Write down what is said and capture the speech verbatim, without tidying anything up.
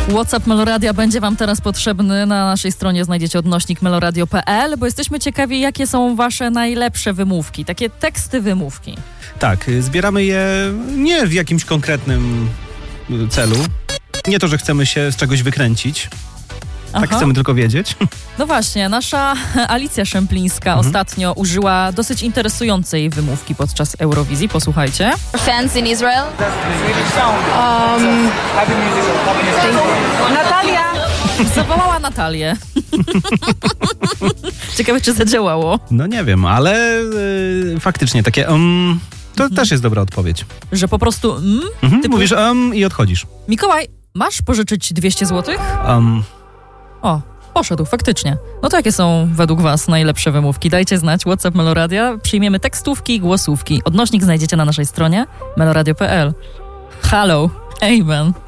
WhatsApp Meloradia będzie wam teraz potrzebny. Na naszej stronie znajdziecie odnośnik meloradio kropka p l, bo jesteśmy ciekawi, jakie są wasze najlepsze wymówki, takie teksty wymówki. Tak, zbieramy je nie w jakimś konkretnym celu. Nie to, że chcemy się z czegoś wykręcić. Tak Aha. chcemy tylko wiedzieć. No właśnie, nasza Alicja Szemplińska mhm. ostatnio użyła dosyć interesującej wymówki podczas Eurowizji. Posłuchajcie. Fans in Israel? Um, Natalia! Zawołała Natalię. Ciekawe, czy zadziałało. No nie wiem, ale yy, faktycznie takie um, to mhm. też jest dobra odpowiedź. Że po prostu mm, mhm. typu... Mówisz um i odchodzisz. Mikołaj, masz pożyczyć dwieście złotych? Um. O, poszedł, faktycznie. No to jakie są według was najlepsze wymówki? Dajcie znać, WhatsApp Meloradia. Przyjmiemy tekstówki i głosówki. Odnośnik znajdziecie na naszej stronie meloradio kropka p l. Halo, amen.